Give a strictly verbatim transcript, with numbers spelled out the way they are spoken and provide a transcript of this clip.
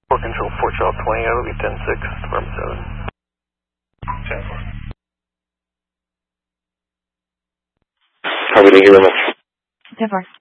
Fort Control, Fort Charles twenty, that'll be ten six, Department seven. ten four. Copy, thank you very much. ten four.